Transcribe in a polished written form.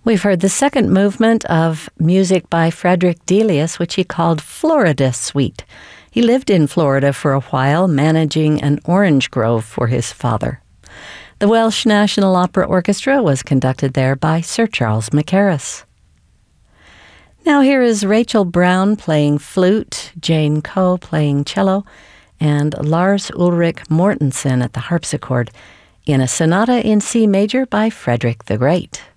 We've heard the second movement of music by Frederick Delius, which he called Florida Suite. He lived in Florida for a while, managing an orange grove for his father. The Welsh National Opera Orchestra was conducted there by Sir Charles Mackerras. Now here is Rachel Brown playing flute, Jane Coe playing cello, and Lars Ulrik Mortensen at the harpsichord in a sonata in C major by Frederick the Great.